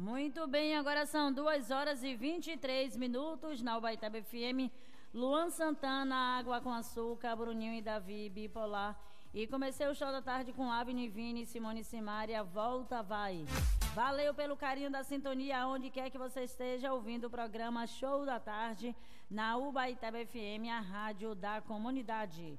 Muito bem, agora são 2h23 na Ubaitaba FM. Luan Santana, Água com Açúcar, Bruninho e Davi, Bipolar. E comecei o show da tarde com Avni, Vini, Simone e Simária, Volta Vai. Valeu pelo carinho da sintonia, onde quer que você esteja ouvindo o programa Show da Tarde na Ubaitaba FM, a rádio da comunidade.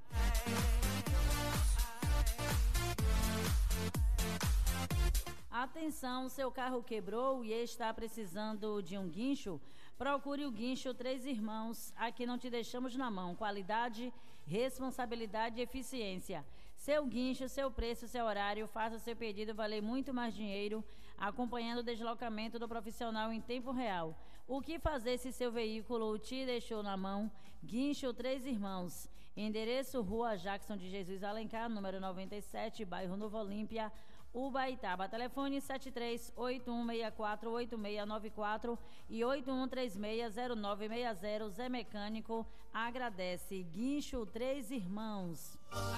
Atenção, seu carro quebrou e está precisando de um guincho? Procure o Guincho Três Irmãos. Aqui não te deixamos na mão. Qualidade, responsabilidade e eficiência. Seu guincho, seu preço, seu horário. Faça o seu pedido valer muito mais dinheiro, acompanhando o deslocamento do profissional em tempo real. O que fazer se seu veículo te deixou na mão? Guincho Três Irmãos. Endereço: Rua Jackson de Jesus Alencar, número 97, bairro Novo Olímpia, Ubaitaba. Telefone 73-8164-8694 e 81360960. Zé Mecânico agradece. Guincho Três Irmãos.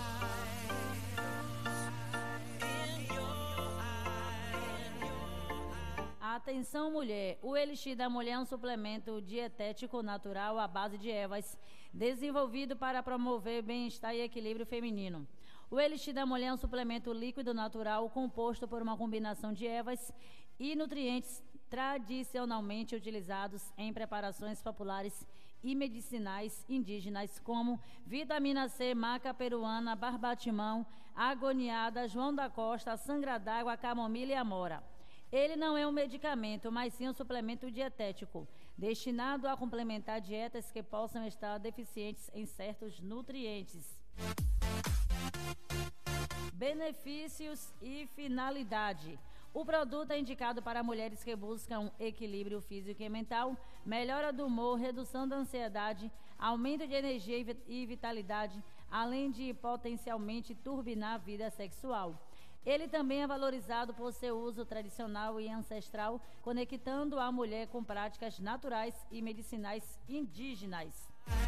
Atenção, mulher! O Elixir da Mulher é um suplemento dietético natural à base de ervas, desenvolvido para promover bem-estar e equilíbrio feminino. O Elixir da Mulher é um suplemento líquido natural composto por uma combinação de ervas e nutrientes tradicionalmente utilizados em preparações populares e medicinais indígenas, como vitamina C, maca peruana, barbatimão, agoniada, João da Costa, sangra d'água, camomila e amora. Ele não é um medicamento, mas sim um suplemento dietético, destinado a complementar dietas que possam estar deficientes em certos nutrientes. Benefícios e finalidade. O produto é indicado para mulheres que buscam equilíbrio físico e mental, melhora do humor, redução da ansiedade, aumento de energia e vitalidade, além de potencialmente turbinar a vida sexual. Ele também é valorizado por seu uso tradicional e ancestral, conectando a mulher com práticas naturais e medicinais indígenas.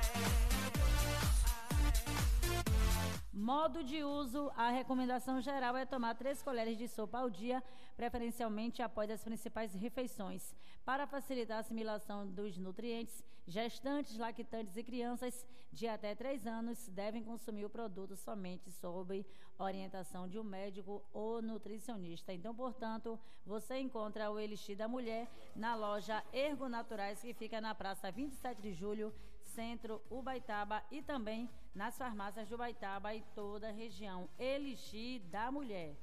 Modo de uso: a recomendação geral é tomar 3 colheres de sopa ao dia, preferencialmente após as principais refeições. Para facilitar a assimilação dos nutrientes, gestantes, lactantes e crianças de até 3 anos devem consumir o produto somente sob orientação de um médico ou nutricionista. Então, portanto, você encontra o Elixir da Mulher na loja Ergo Naturais, que fica na Praça 27 de Julho, Centro, Ubaitaba, e também nas farmácias de Ubaitaba e toda a região. Elixir da Mulher.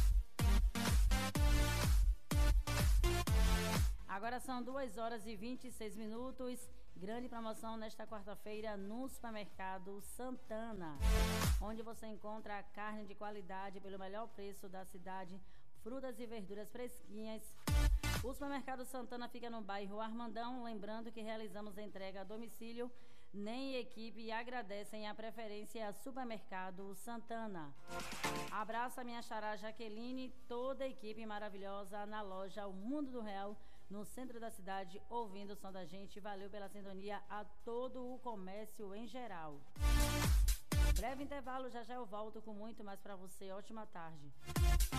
Agora são 2h26. Grande promoção nesta quarta-feira no Supermercado Santana, onde você encontra carne de qualidade pelo melhor preço da cidade, frutas e verduras fresquinhas. O Supermercado Santana fica no bairro Armandão. Lembrando que realizamos a entrega a domicílio. NEM e equipe agradecem a preferência a Supermercado Santana. Abraço a minha xará Jaqueline, toda a equipe maravilhosa na loja O Mundo do Real, no centro da cidade, ouvindo o som da gente. Valeu pela sintonia a todo o comércio em geral. Breve intervalo, já eu volto com muito mais para você. Ótima tarde.